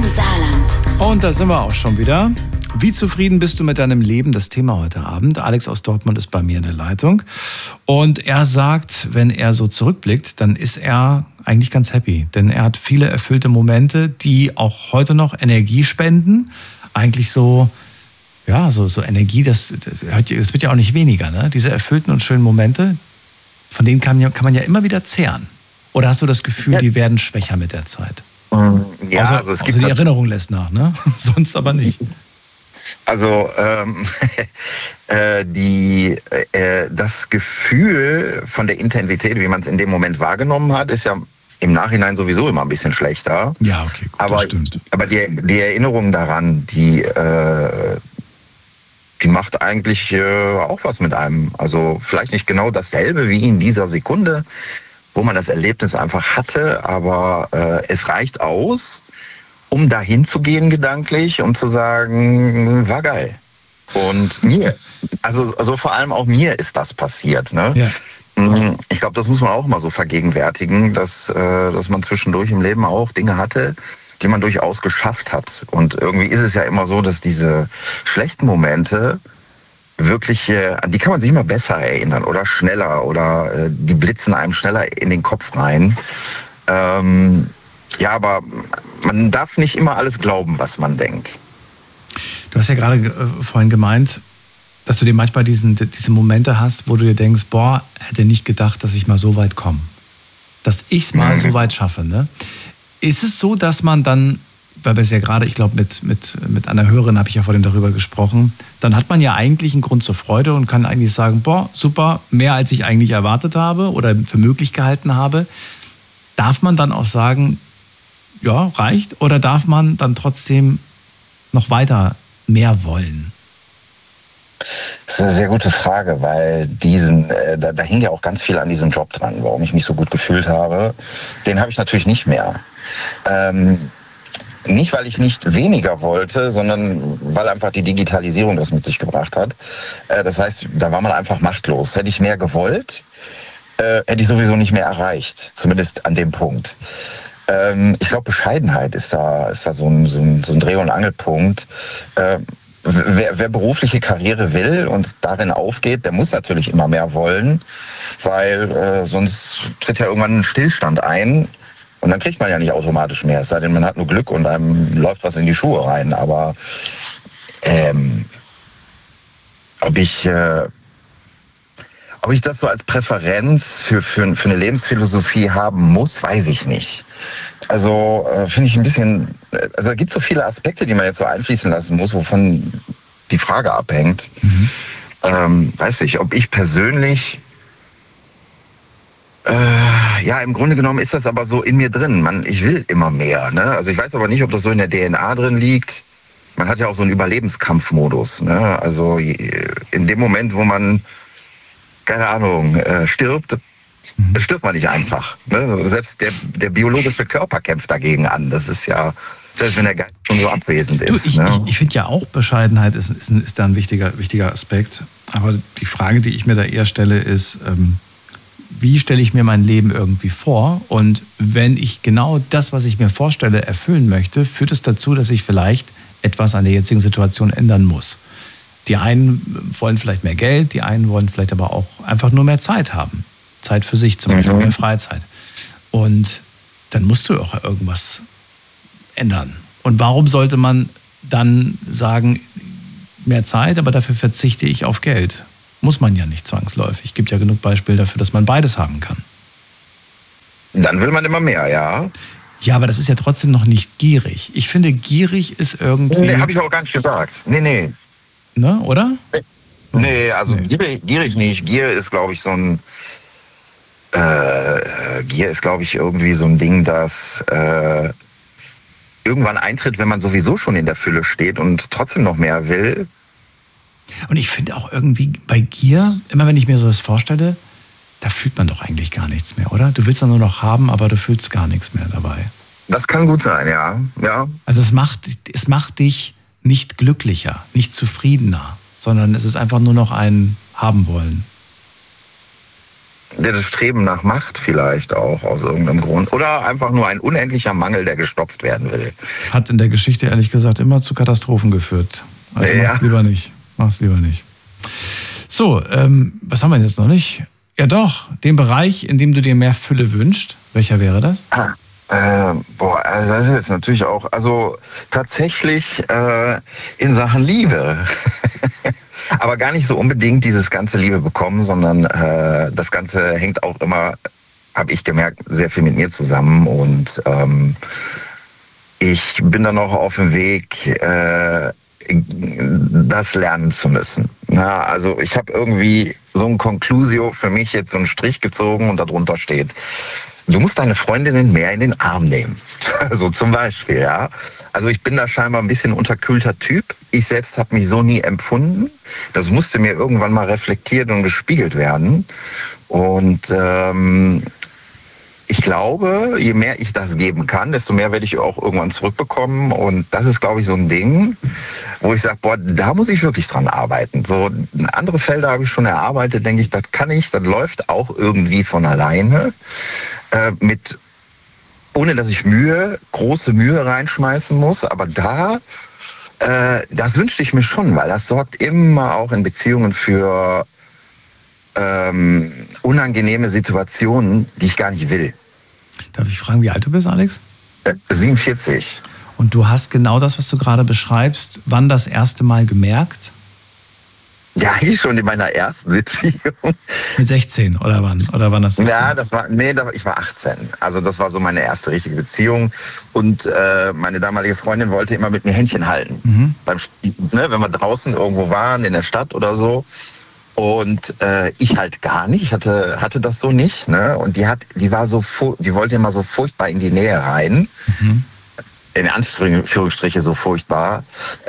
Saarland. Und da sind wir auch schon wieder. Wie zufrieden bist du mit deinem Leben? Das Thema heute Abend. Alex aus Dortmund ist bei mir in der Leitung. Und er sagt, wenn er so zurückblickt, dann ist er eigentlich ganz happy. Denn er hat viele erfüllte Momente, die auch heute noch Energie spenden. Eigentlich so, ja, so Energie, das wird ja auch nicht weniger, ne? Diese erfüllten und schönen Momente, von denen kann man ja immer wieder zehren. Oder hast du das Gefühl, die werden schwächer mit der Zeit? Ja, also es gibt die Erinnerung lässt nach, ne? Sonst aber nicht. Also das Gefühl von der Intensität, wie man es in dem Moment wahrgenommen hat, ist ja im Nachhinein sowieso immer ein bisschen schlechter. Ja, okay, gut, das stimmt. Aber die Erinnerung daran, die macht eigentlich auch was mit einem. Also vielleicht nicht genau dasselbe wie in dieser Sekunde, wo man das Erlebnis einfach hatte, aber es reicht aus, um dahin zu gehen gedanklich und zu sagen, war geil. Und mir, also vor allem auch mir ist das passiert. Ne? Ja. Ich glaube, das muss man auch immer so vergegenwärtigen, dass man zwischendurch im Leben auch Dinge hatte, die man durchaus geschafft hat. Und irgendwie ist es ja immer so, dass diese schlechten Momente wirklich, an die kann man sich immer besser erinnern oder schneller oder die blitzen einem schneller in den Kopf rein. Ja, aber man darf nicht immer alles glauben, was man denkt. Du hast ja gerade vorhin gemeint, dass du dir manchmal diese Momente hast, wo du dir denkst, boah, hätte nicht gedacht, dass ich mal so weit komme. Dass ich es mal so weit schaffe. Ne? Ist es so, dass man dann, weil wir es ja gerade, ich glaube, mit einer Hörerin habe ich ja vorhin darüber gesprochen, dann hat man ja eigentlich einen Grund zur Freude und kann eigentlich sagen, boah, super, mehr als ich eigentlich erwartet habe oder für möglich gehalten habe. Darf man dann auch sagen, ja, reicht? Oder darf man dann trotzdem noch weiter mehr wollen? Das ist eine sehr gute Frage, weil da hing ja auch ganz viel an diesem Job dran, warum ich mich so gut gefühlt habe. Den habe ich natürlich nicht mehr. Nicht, weil ich nicht weniger wollte, sondern weil einfach die Digitalisierung das mit sich gebracht hat. Das heißt, da war man einfach machtlos. Hätte ich mehr gewollt, hätte ich sowieso nicht mehr erreicht, zumindest an dem Punkt. Ich glaube, Bescheidenheit ist da so ein Dreh- und Angelpunkt. Wer berufliche Karriere will und darin aufgeht, der muss natürlich immer mehr wollen, weil sonst tritt ja irgendwann ein Stillstand ein und dann kriegt man ja nicht automatisch mehr, es sei denn, man hat nur Glück und einem läuft was in die Schuhe rein. Aber ob ich das so als Präferenz für eine Lebensphilosophie haben muss, weiß ich nicht. Also finde ich ein bisschen, also da gibt es so viele Aspekte, die man jetzt so einfließen lassen muss, wovon die Frage abhängt. Weiß ich, ob ich persönlich, ja, im Grunde genommen ist das aber so in mir drin. Ich will immer mehr. Ne? Also ich weiß aber nicht, ob das so in der DNA drin liegt. Man hat ja auch so einen Überlebenskampfmodus. Ne? Also in dem Moment, wo man, keine Ahnung, stirbt man nicht einfach. Ne? Selbst der biologische Körper kämpft dagegen an. Das ist ja, selbst wenn der Geist schon so abwesend ist. Ich finde ja auch, Bescheidenheit ist da ein wichtiger Aspekt. Aber die Frage, die ich mir da eher stelle, ist, wie stelle ich mir mein Leben irgendwie vor? Und wenn ich genau das, was ich mir vorstelle, erfüllen möchte, führt es dazu, dass ich vielleicht etwas an der jetzigen Situation ändern muss. Die einen wollen vielleicht mehr Geld, die einen wollen vielleicht aber auch einfach nur mehr Zeit haben. Zeit für sich, zum Beispiel mehr Freizeit. Und dann musst du auch irgendwas ändern. Und warum sollte man dann sagen, mehr Zeit, aber dafür verzichte ich auf Geld? Muss man ja nicht zwangsläufig. Es gibt ja genug Beispiele dafür, dass man beides haben kann. Dann will man immer mehr, ja. Ja, aber das ist ja trotzdem noch nicht gierig. Ich finde, gierig ist irgendwie... Nee, habe ich auch gar nicht gesagt. Nee. Ne, oder? Nee, also gierig nicht. Gier ist, glaube ich, irgendwie so ein Ding, das irgendwann eintritt, wenn man sowieso schon in der Fülle steht und trotzdem noch mehr will. Und ich finde auch irgendwie bei Gier, immer wenn ich mir sowas vorstelle, da fühlt man doch eigentlich gar nichts mehr, oder? Du willst doch nur noch haben, aber du fühlst gar nichts mehr dabei. Das kann gut sein, ja. Also es macht dich nicht glücklicher, nicht zufriedener, sondern es ist einfach nur noch ein Haben wollen. das Streben nach Macht vielleicht auch aus irgendeinem Grund. Oder einfach nur ein unendlicher Mangel, der gestopft werden will. Hat in der Geschichte ehrlich gesagt immer zu Katastrophen geführt. Also mach's lieber nicht. Mach's lieber nicht. So, was haben wir jetzt noch nicht? Ja doch, den Bereich, in dem du dir mehr Fülle wünschst. Welcher wäre das? Also das ist jetzt natürlich auch, also tatsächlich in Sachen Liebe. Aber gar nicht so unbedingt dieses ganze Liebe bekommen, sondern das Ganze hängt auch immer, habe ich gemerkt, sehr viel mit mir zusammen. Und ich bin dann auch auf dem Weg, das lernen zu müssen. Na, also ich habe irgendwie so ein Conclusio für mich jetzt so einen Strich gezogen und darunter steht: Du musst deine Freundinnen mehr in den Arm nehmen. So zum Beispiel, ja. Also ich bin da scheinbar ein bisschen unterkühlter Typ. Ich selbst habe mich so nie empfunden. Das musste mir irgendwann mal reflektiert und gespiegelt werden. Und ich glaube, je mehr ich das geben kann, desto mehr werde ich auch irgendwann zurückbekommen. Und das ist, glaube ich, so ein Ding, wo ich sage, boah, da muss ich wirklich dran arbeiten. So andere Felder habe ich schon erarbeitet, denke ich, das kann ich, das läuft auch irgendwie von alleine. Ohne dass ich große Mühe reinschmeißen muss. Aber das wünschte ich mir schon, weil das sorgt immer auch in Beziehungen für unangenehme Situationen, die ich gar nicht will. Darf ich fragen, wie alt du bist, Alex? 47. Und du hast genau das, was du gerade beschreibst, wann das erste Mal gemerkt? Ja, eigentlich schon in meiner ersten Beziehung. Mit 16 oder wann? Oder wann das? Ja, ich war 18. Also das war so meine erste richtige Beziehung. Und meine damalige Freundin wollte immer mit mir Händchen halten. Mhm. Wenn wir draußen irgendwo waren, in der Stadt oder so. Und ich halt gar nicht. Ich hatte das so nicht. Ne? Und die wollte immer so furchtbar in die Nähe rein. Mhm. In Anführungsstriche so furchtbar.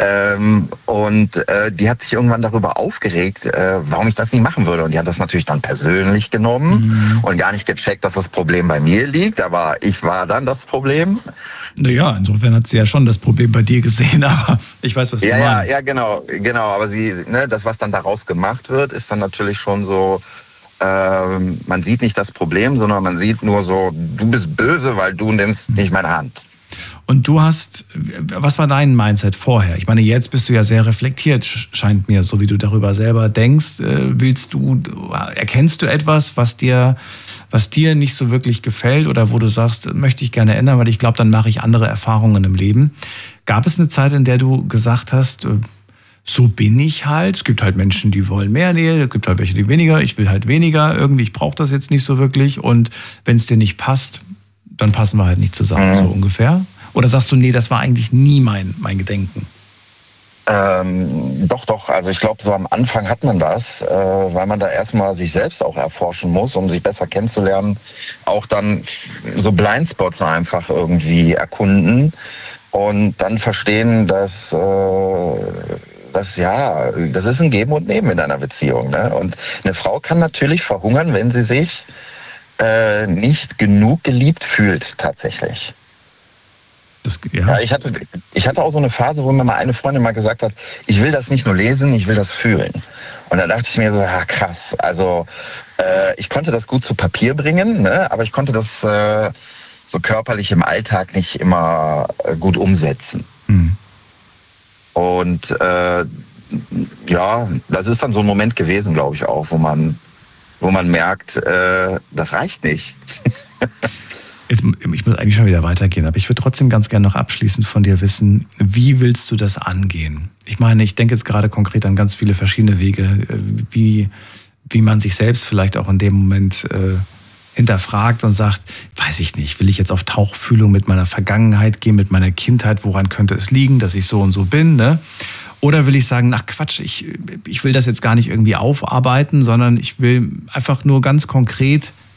Die hat sich irgendwann darüber aufgeregt, warum ich das nicht machen würde. Und die hat das natürlich dann persönlich genommen und gar nicht gecheckt, dass das Problem bei mir liegt. Aber ich war dann das Problem. Naja, insofern hat sie ja schon das Problem bei dir gesehen, aber ich weiß, was du meinst. Ja, genau. Aber das, was dann daraus gemacht wird, ist dann natürlich schon so, man sieht nicht das Problem, sondern man sieht nur so, du bist böse, weil du nimmst nicht meine Hand. Und was war dein Mindset vorher? Ich meine, jetzt bist du ja sehr reflektiert, scheint mir, so wie du darüber selber denkst. Erkennst du etwas, was dir nicht so wirklich gefällt oder wo du sagst, möchte ich gerne ändern, weil ich glaube, dann mache ich andere Erfahrungen im Leben. Gab es eine Zeit, in der du gesagt hast, so bin ich halt, es gibt halt Menschen, die wollen mehr Nähe, es gibt halt welche, die weniger, ich will halt weniger, irgendwie, ich brauche das jetzt nicht so wirklich und wenn es dir nicht passt, dann passen wir halt nicht zusammen, so ungefähr? Oder sagst du, nee, das war eigentlich nie mein Gedenken? Doch. Also ich glaube, so am Anfang hat man das, weil man da erstmal sich selbst auch erforschen muss, um sich besser kennenzulernen. Auch dann so Blindspots einfach irgendwie erkunden und dann verstehen, dass das ist ein Geben und Nehmen in einer Beziehung. Ne? Und eine Frau kann natürlich verhungern, wenn sie sich nicht genug geliebt fühlt, tatsächlich. Ich hatte auch so eine Phase, wo mir mal eine Freundin mal gesagt hat, ich will das nicht nur lesen, ich will das fühlen. Und da dachte ich mir so, ja krass, also ich konnte das gut zu Papier bringen, ne? Aber ich konnte das so körperlich im Alltag nicht immer gut umsetzen. Mhm. Und das ist dann so ein Moment gewesen, glaube ich auch, wo man merkt, das reicht nicht. Ich muss eigentlich schon wieder weitergehen, aber ich würde trotzdem ganz gerne noch abschließend von dir wissen, wie willst du das angehen? Ich meine, ich denke jetzt gerade konkret an ganz viele verschiedene Wege, wie man sich selbst vielleicht auch in dem Moment hinterfragt und sagt, weiß ich nicht, will ich jetzt auf Tauchfühlung mit meiner Vergangenheit gehen, mit meiner Kindheit, woran könnte es liegen, dass ich so und so bin, ne? Oder will ich sagen, ach Quatsch, ich will das jetzt gar nicht irgendwie aufarbeiten, sondern ich will einfach nur ganz konkret